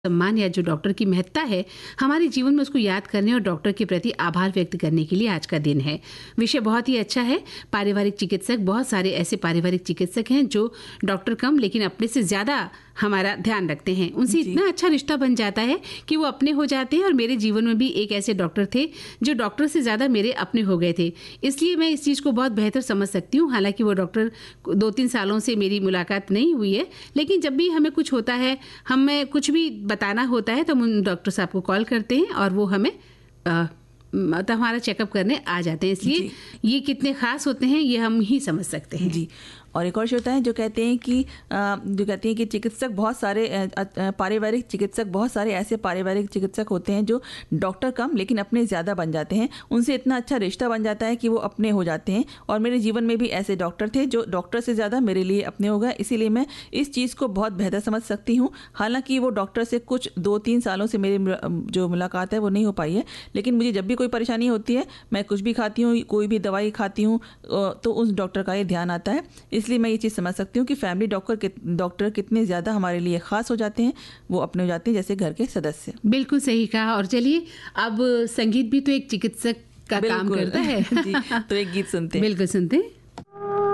सम्मान या जो डॉक्टर की महत्ता है हमारे जीवन में, उसको याद करने और डॉक्टर के प्रति आभार व्यक्त करने के लिए आज का दिन है। विषय बहुत ही अच्छा है। पारिवारिक चिकित्सक, बहुत सारे ऐसे पारिवारिक चिकित्सक हैं जो डॉक्टर कम लेकिन अपने से ज़्यादा हमारा ध्यान रखते हैं। उनसे इतना अच्छा रिश्ता बन जाता है कि वो अपने हो जाते हैं। और मेरे जीवन में भी एक ऐसे डॉक्टर थे जो डॉक्टर से ज़्यादा मेरे अपने हो गए थे। इसलिए मैं इस चीज़ को बहुत बेहतर समझ सकती हूँ। हालांकि वो डॉक्टर 2-3 सालों से मेरी मुलाकात नहीं हुई है, लेकिन जब भी हमें कुछ होता है, हमें कुछ भी बताना होता है तो हम उन डॉक्टर साहब को कॉल करते हैं और वो हमें मतलब हमारा चेकअप करने आ जाते हैं। इसलिए ये कितने खास होते हैं ये हम ही समझ सकते हैं जी। और एक और श्रोता है जो कहते हैं कि चिकित्सक बहुत सारे पारिवारिक चिकित्सक, बहुत सारे ऐसे पारिवारिक चिकित्सक होते हैं जो डॉक्टर कम लेकिन अपने ज़्यादा बन जाते हैं। उनसे इतना अच्छा रिश्ता बन जाता है कि वो अपने हो जाते हैं। और मेरे जीवन में भी ऐसे डॉक्टर थे जो डॉक्टर से ज़्यादा मेरे लिए अपने हो गए। इसीलिए मैं इस चीज़ को बहुत बेहतर समझ सकती हूँ। हालांकि वो डॉक्टर से कुछ 2-3 सालों से मेरी जो मुलाकात है वो नहीं हो पाई है, लेकिन मुझे जब भी कोई परेशानी होती है, मैं कुछ भी खाती हूँ, कोई भी दवाई खाती हूँ, तो उस डॉक्टर का ये ध्यान आता है। इसलिए मैं ये चीज़ समझ सकती हूँ कि फैमिली डॉक्टर कितने ज़्यादा हमारे लिए ख़ास हो जाते हैं, वो अपने हो जाते हैं जैसे घर के सदस्य। बिल्कुल सही कहा। और चलिए, अब संगीत भी तो एक चिकित्सक का काम करता है। जी, तो एक गीत सुनते हैं। बिल्कुल सुनते हैं।